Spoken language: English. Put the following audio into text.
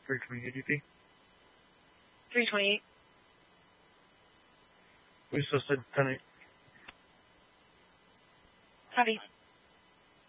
320 ADP. 328. We still said 10-8. Copy.